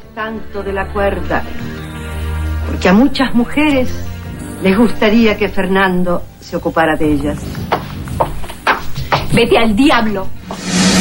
tanto de la cuerda, porque a muchas mujeres les gustaría que Fernando se ocupara de ellas. Vete al diablo.